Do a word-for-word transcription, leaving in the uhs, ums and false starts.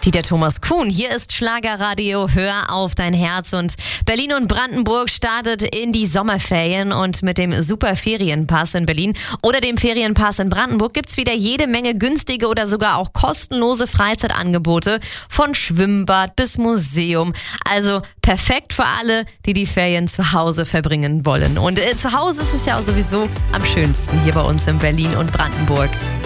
Dieter Thomas Kuhn, hier ist Schlagerradio, hör auf dein Herz. Und Berlin und Brandenburg startet in die Sommerferien und mit dem Super Ferienpass in Berlin oder dem Ferienpass in Brandenburg gibt's wieder jede Menge günstige oder sogar auch kostenlose Freizeitangebote von Schwimmbad bis Museum. Also perfekt für alle, die die Ferien zu Hause verbringen wollen. Und äh, zu Hause ist es ja auch sowieso am schönsten hier bei uns in Berlin und Brandenburg.